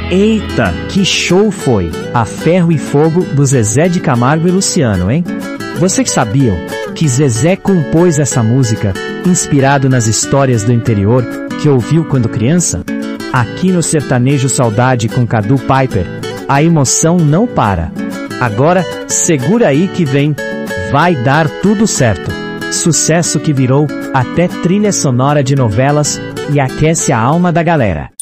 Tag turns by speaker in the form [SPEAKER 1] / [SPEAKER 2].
[SPEAKER 1] Eita, que show foi! A Ferro e Fogo do Zezé de Camargo e Luciano, hein? Vocês sabiam que Zezé compôs essa música inspirado nas histórias do interior que ouviu quando criança? Aqui no Sertanejo Saudade com Cadu Piper, a emoção não para. Agora, segura aí que vem, vai dar tudo certo. Sucesso que virou até trilha sonora de novelas e aquece a alma da galera.